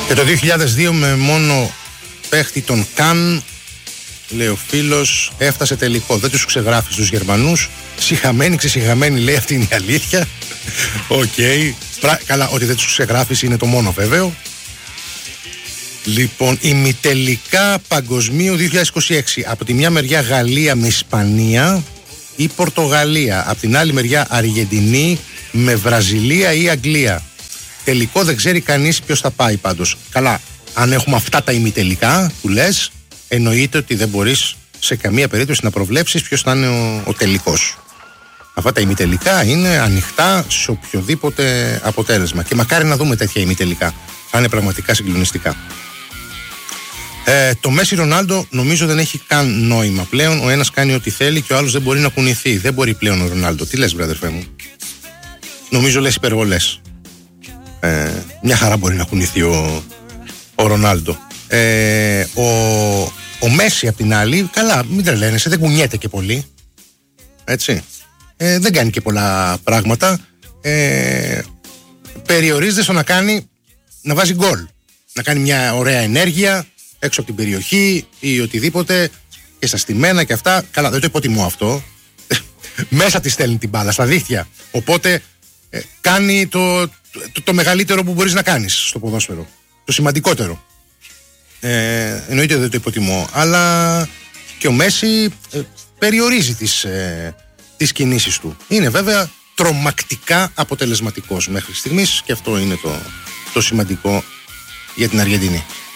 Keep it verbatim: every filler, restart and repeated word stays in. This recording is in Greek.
Και το δύο χιλιάδες δύο με μόνο παίχτη τον Καν, λέει ο φίλος, έφτασε τελικό. Δεν τους ξεγράφει στους Γερμανούς. Συχαμένοι, ξεσυχαμένοι, λέει, αυτή είναι η αλήθεια. Οκ. Okay. Καλά, ότι δεν τους ξεγράφει είναι το μόνο βέβαιο. Λοιπόν, ημιτελικά παγκοσμίου δύο χιλιάδες είκοσι έξι. Από τη μια μεριά Γαλλία με Ισπανία ή Πορτογαλία. Από την άλλη μεριά Αργεντινή με Βραζιλία ή Αγγλία. Τελικό δεν ξέρει κανείς ποιος θα πάει πάντως. Καλά, αν έχουμε αυτά τα ημιτελικά που λες, εννοείται ότι δεν μπορείς σε καμία περίπτωση να προβλέψεις ποιος θα είναι ο, ο τελικός. Αυτά τα ημιτελικά είναι ανοιχτά σε οποιοδήποτε αποτέλεσμα. Και μακάρι να δούμε τέτοια ημιτελικά. Θα είναι πραγματικά συγκλονιστικά. Ε, το Μέση Ρονάλντο νομίζω δεν έχει καν νόημα πλέον. Ο ένας κάνει ό,τι θέλει και ο άλλος δεν μπορεί να κουνηθεί. Δεν μπορεί πλέον ο Ρονάλντο. Τι λες, βρε αδερφέ μου? Νομίζω λες υπερβολές. Ε, μια χαρά μπορεί να κουνηθεί ο, ο Ρονάλντο. Ε, ο, ο Μέση απ' την άλλη, καλά, μην τρελαίνεσαι, δεν κουνιέται και πολύ. Έτσι. Ε, δεν κάνει και πολλά πράγματα. Ε, περιορίζεται στο να κάνει, να βάζει γκολ. Να κάνει μια ωραία ενέργεια έξω από την περιοχή ή οτιδήποτε και στα στημένα και αυτά. Καλά, δεν το υποτιμώ αυτό. Μέσα τη στέλνει την μπάλα, στα δίχτυα. Οπότε ε, κάνει το, το, το μεγαλύτερο που μπορείς να κάνεις στο ποδόσφαιρο. Το σημαντικότερο. Ε, εννοείται δεν το υποτιμώ. Αλλά και ο Μέση ε, περιορίζει τις, ε, τις κινήσεις του. Είναι βέβαια τρομακτικά αποτελεσματικός μέχρι στιγμής και αυτό είναι το, το σημαντικό για την Αργεντινή.